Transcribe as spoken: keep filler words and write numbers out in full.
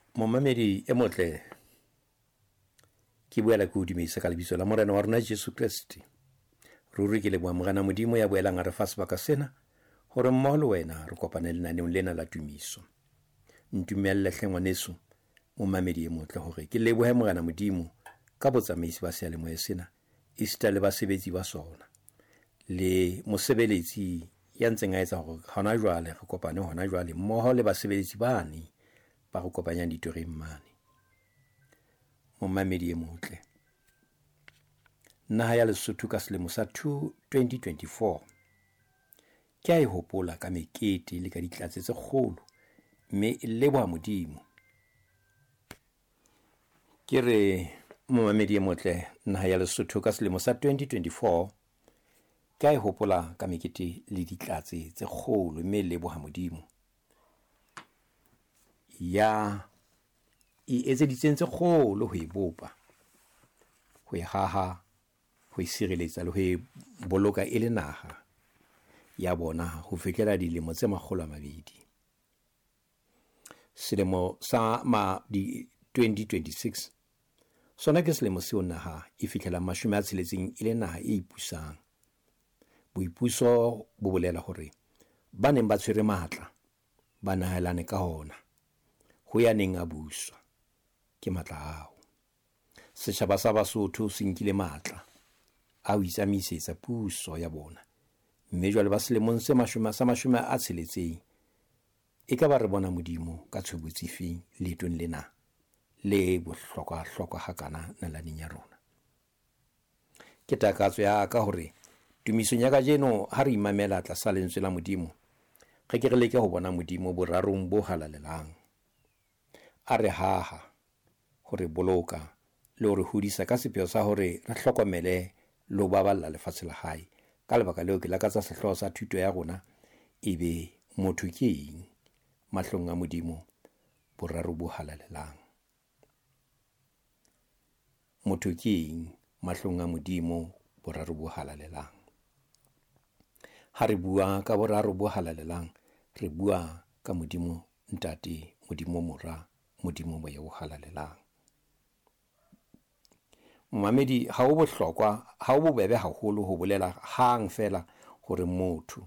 Momamedi e motle ke buela ke o dumedisa ka lebitso la morena wa rona Jesu Kriste. Ruri ke leboha morena Modimo ya boelang a re fa sebaka sena hore mmoho le wena re kopane lenaneong lena la tumiso. Ntumelle hle ngwaneso momamedi e motle hore ke lebohe morena Modimo ka botsamaisi ba seyalemoya sena esita le basebetsi ba sona le mosebeletsi ya ntseng a etsa hore hona jwale re kopane hona jwale mmoho le basebeletsi bane ba go kopanyang ditoreng mane. Momamedi e motle, naha ya Lesotho ka selemo sa twenty twenty-four ke a e hopola ka mekete le ka ditlatse tse kgolo, mme e leboha Modimo. Ke re momamedi e motle, naha ya Lesotho ka selemo sa twenty twenty-four ke a e hopola ka mekete le ditlatse tse kgolo, mme e leboha Modimo. Ya e etseditseng tse kgolo ho e bopa, ho e haha, ho e sireletsa le ho e boloka e le naha ya bona ho fihlela dilemo tse makgolo a mabedi. Selemo sa ma di twenty twenty-six sona ke selemo seo naha e fihlela mashome a tsheletseng e le naha e ipusang. Boipuso bo bolela hore ba neng ba tshwere matla ba nahelane ka hona ho ya neng a buswa ke matla ao. Setjhaba sa Basotho se nkile matla a ho itsamisetsa puso ya bona, mme jwale ba selemong se mashome sa mashome a tsheletseng e ka ba re bona Modimo ka tshobotsi feng leetong lena le bohlokwa hlokwa hakana nalaneng ya rona. Ke takatso ya ka hore tumisong ya kajeno ha re imamela tlasa lentswe la Modimo, re ke re leke ho bona Modimo borarong bo halalelang. A re haha hore boloka le hore hodisa ka sepheo sa hore re hlokomele le ho baballa lefatshe la hae. Ka lebaka leo ke lakatsa sehloho sa thuto ya rona e be motho ke eng mahlong a Modimo boraro bo halalelang. Motho ke eng mahlong a Modimo boraro bo halalelang. Ha re bua ka boraro bo halalelang, re bua ka Modimo Ntate, Modimo Mora, Modimo Moya o halalelang. Momamedi ha o bohlokwa, ha o bobebe haholo ho bolela hang fela hore motho